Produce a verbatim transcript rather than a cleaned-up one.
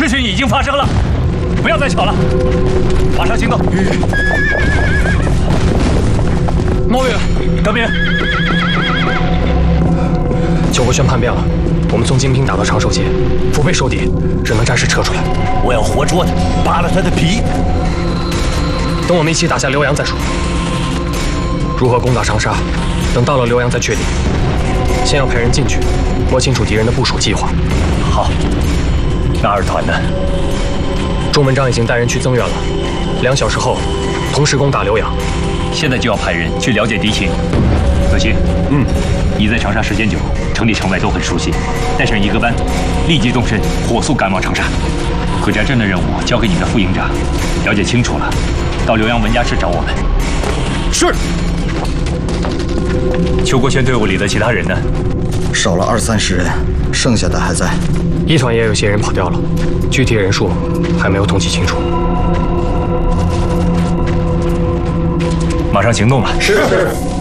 事情已经发生了，不要再吵了，马上行动。 毛远， 德明， 九国宣叛变了，我们从金平打到长寿街，腹背受敌，只能暂时撤出来。 我要活捉他，扒了他的皮。 等我们一起打下浏阳再说。如何攻打长沙，等到了浏阳再确定。先要派人进去，摸清楚敌人的部署计划。 好，那二团呢？ 钟门章已经带人去增援了，两小时后同时攻打浏阳。 现在就要派人去了解敌情。子兴，嗯，你在长沙时间久，城里城外都很熟悉，带上一个班，立即动身，火速赶往长沙。鬼寨镇的任务交给你的副营长，了解清楚了，到浏阳文家池找我们。 是。 邱国轩队伍里的其他人呢？ 少了二三十人，剩下的还在。 一团也有些人跑掉了，具体人数还没有统计清楚。 马上行动吧。 是。